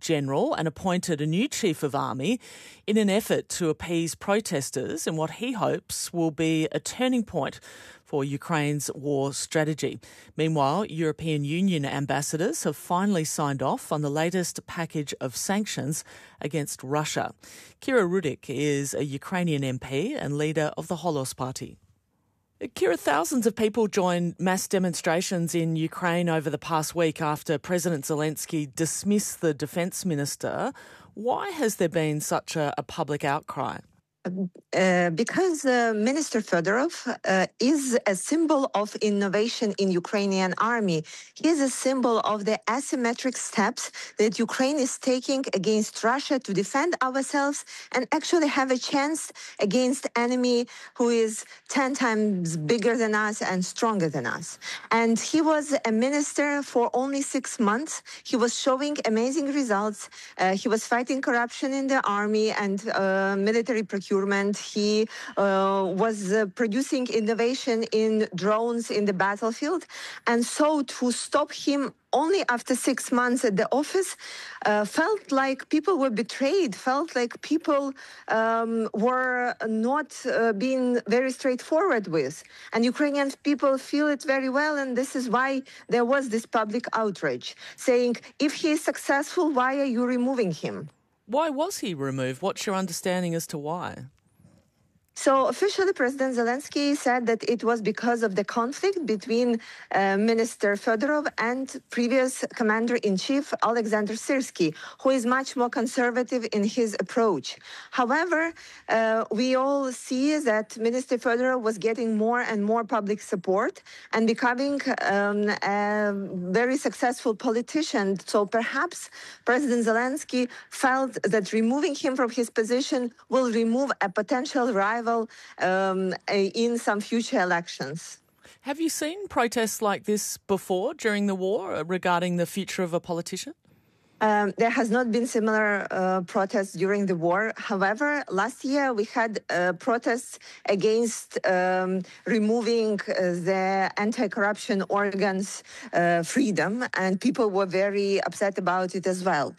general and appointed a new chief of army in an effort to appease protesters in what he hopes will be a turning point for Ukraine's war strategy. Meanwhile, European Union ambassadors have finally signed off on the latest package of sanctions against Russia. Kira Rudik is a Ukrainian MP and leader of the Holos Party. Kira, thousands of people joined mass demonstrations in Ukraine over the past week after President Zelensky dismissed the defence minister. Why has there been such a public outcry? Because Minister Fedorov is a symbol of innovation in Ukrainian army. He is a symbol of the asymmetric steps that Ukraine is taking against Russia to defend ourselves and actually have a chance against enemy who is 10 times bigger than us and stronger than us. And he was a minister for only 6 months. He was showing amazing results. He was fighting corruption in the army and military procurement. He was producing innovation in drones in the battlefield. And so to stop him only after 6 months at the office felt like people were betrayed, felt like people were not being very straightforward with. And Ukrainian people feel it very well, and this is why there was this public outrage, saying, if he is successful, why are you removing him? Why was he removed? What's your understanding as to why? So officially, President Zelensky said that it was because of the conflict between Minister Fedorov and previous Commander-in-Chief Alexander Syrsky, who is much more conservative in his approach. However, we all see that Minister Fedorov was getting more and more public support and becoming a very successful politician. So perhaps President Zelensky felt that removing him from his position will remove a potential rival in some future elections. Have you seen protests like this before during the war regarding the future of a politician? There has not been similar protests during the war. However, last year we had protests against removing the anti-corruption organs' freedom, and people were very upset about it as well.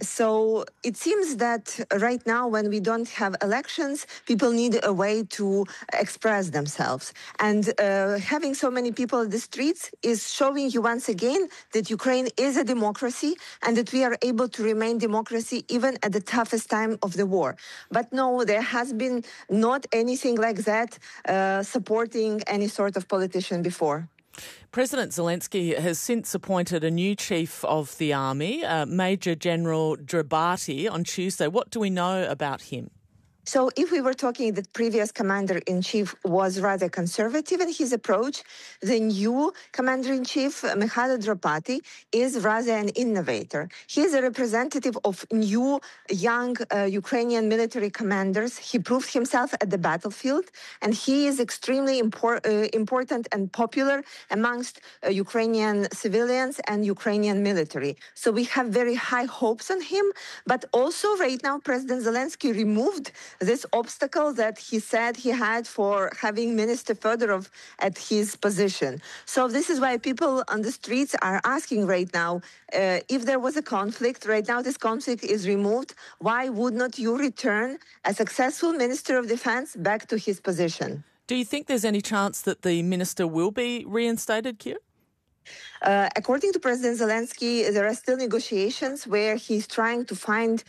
So it seems that right now, when we don't have elections, people need a way to express themselves. And having so many people in the streets is showing you once again that Ukraine is a democracy and that we are able to remain democracy even at the toughest time of the war. But no, there has been not anything like that supporting any sort of politician before. President Zelensky has since appointed a new chief of the army, Major General Drabati, on Tuesday. What do we know about him? So if we were talking that previous commander-in-chief was rather conservative in his approach, the new commander-in-chief, Mikhailo Drapati, is rather an innovator. He is a representative of new, young Ukrainian military commanders. He proved himself at the battlefield, and he is extremely important and popular amongst Ukrainian civilians and Ukrainian military. So we have very high hopes on him, but also right now President Zelensky removed this obstacle that he said he had for having Minister Fedorov at his position. So this is why people on the streets are asking right now, if there was a conflict, right now this conflict is removed, why would not you return a successful Minister of Defense back to his position? Do you think there's any chance that the minister will be reinstated, Kira? According to President Zelensky, there are still negotiations where he's trying to find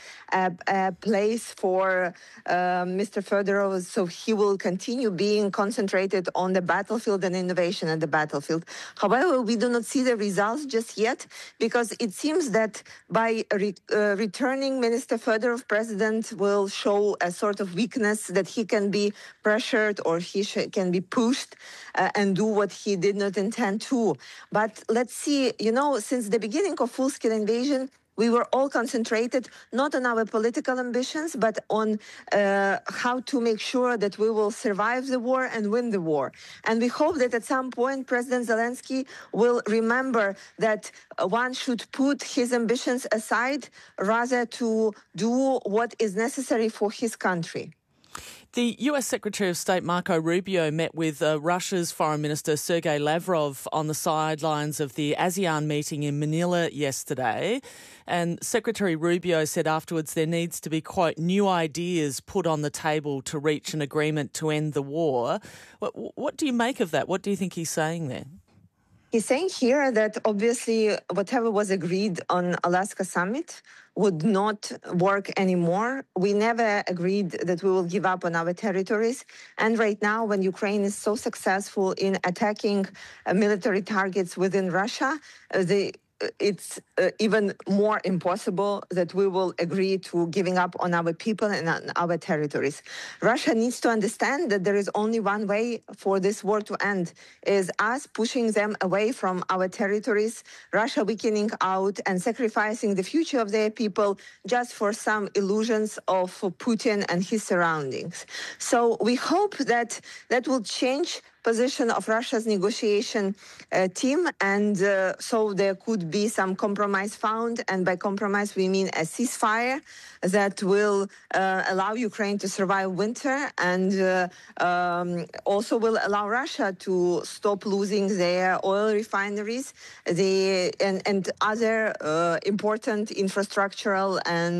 a place for Mr. Fedorov, so he will continue being concentrated on the battlefield and innovation at the battlefield. However, we do not see the results just yet, because it seems that by returning Minister Fedorov, President will show a sort of weakness, that he can be pressured or he can be pushed and do what he did not intend to. But let's see, since the beginning of full-scale invasion, we were all concentrated not on our political ambitions, but on how to make sure that we will survive the war and win the war. And we hope that at some point President Zelensky will remember that one should put his ambitions aside rather to do what is necessary for his country. The US Secretary of State Marco Rubio met with Russia's Foreign Minister Sergei Lavrov on the sidelines of the ASEAN meeting in Manila yesterday. And Secretary Rubio said afterwards there needs to be, quote, new ideas put on the table to reach an agreement to end the war. What do you make of that? What do you think he's saying there? He's saying here that obviously whatever was agreed on Alaska summit would not work anymore. We never agreed that we will give up on our territories. And right now, when Ukraine is so successful in attacking military targets within Russia, it's even more impossible that we will agree to giving up on our people and on our territories. Russia needs to understand that there is only one way for this war to end, is us pushing them away from our territories, Russia weakening out and sacrificing the future of their people just for some illusions of Putin and his surroundings. So we hope that that will change position of Russia's negotiation team, and so there could be some compromise found, and by compromise we mean a ceasefire that will allow Ukraine to survive winter and also will allow Russia to stop losing their oil refineries and other important infrastructural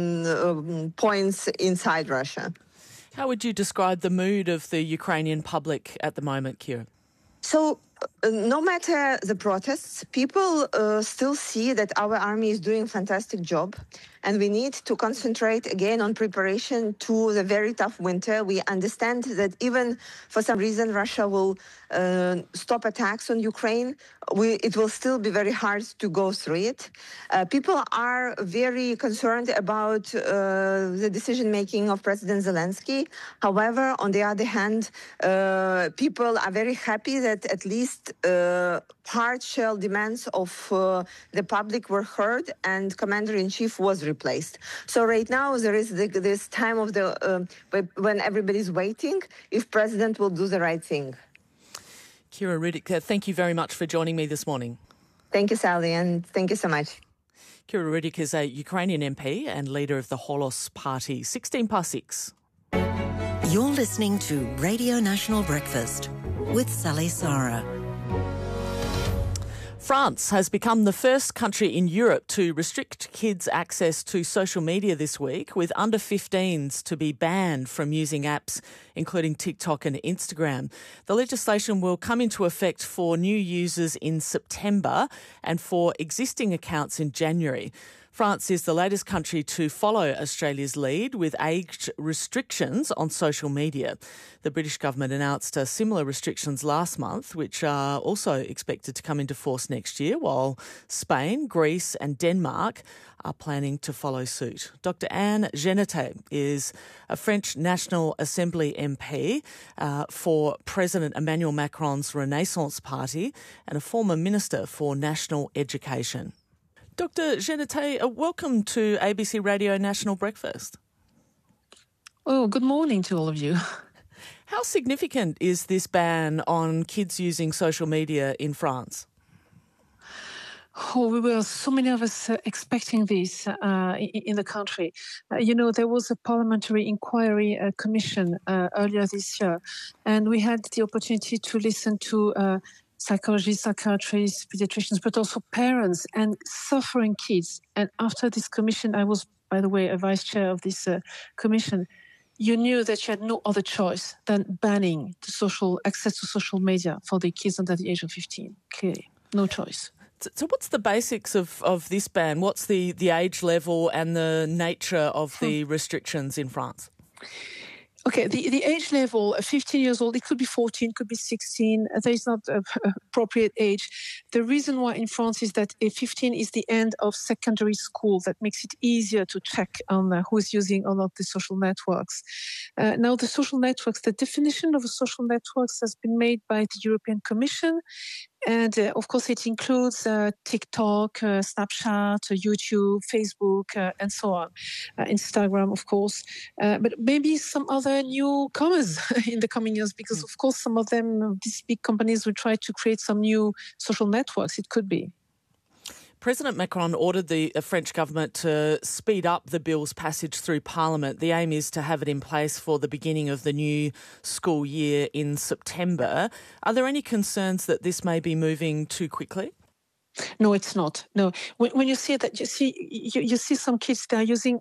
and points inside Russia. How would you describe the mood of the Ukrainian public at the moment, Kira? So, no matter the protests, people still see that our army is doing a fantastic job. And we need to concentrate again on preparation to the very tough winter. We understand that even for some reason Russia will stop attacks on Ukraine, it will still be very hard to go through it. People are very concerned about the decision-making of President Zelensky. However, on the other hand, people are very happy that at least partial demands of the public were heard and Commander-in-Chief was replaced. So right now there is this time of the when everybody's waiting if President will do the right thing. Kira Rudik, thank you very much for joining me this morning. Thank you, Sally, and thank you so much. Kira Rudik is a Ukrainian MP and leader of the Holos Party. 6:16. You're listening to Radio National Breakfast with Sally Sarah. France has become the first country in Europe to restrict kids' access to social media this week, with under 15s to be banned from using apps including TikTok and Instagram. The legislation will come into effect for new users in September and for existing accounts in January. France is the latest country to follow Australia's lead with age restrictions on social media. The British government announced similar restrictions last month, which are also expected to come into force next year, while Spain, Greece and Denmark are planning to follow suit. Dr. Anne Genete is a French National Assembly MP for President Emmanuel Macron's Renaissance Party and a former Minister for National Education. Dr. Genete, welcome to ABC Radio National Breakfast. Oh, good morning to all of you. How significant is this ban on kids using social media in France? Oh, we were so many of us expecting this in the country. There was a parliamentary inquiry commission earlier this year, and we had the opportunity to listen to psychologists, psychiatrists, pediatricians, but also parents and suffering kids. And after this commission, I was, by the way, a vice chair of this commission. You knew that you had no other choice than banning the access to social media for the kids under the age of 15. Clearly, no choice. So what's the basics of this ban? What's the age level and the nature of the restrictions in France? Okay, the age level, 15 years old, it could be 14, could be 16. There is not an appropriate age. The reason why in France is that 15 is the end of secondary school. That makes it easier to check on who is using or not the social networks. Now, the social networks, the definition of social networks has been made by the European Commission. And of course, it includes TikTok, Snapchat, YouTube, Facebook, and so on. Instagram, of course. But maybe some other newcomers in the coming years, because of course, some of them, these big companies will try to create some new social networks. It could be. President Macron ordered the French government to speed up the bill's passage through Parliament. The aim is to have it in place for the beginning of the new school year in September. Are there any concerns that this may be moving too quickly? No, it's not. No, when you see that, you see some kids, they're using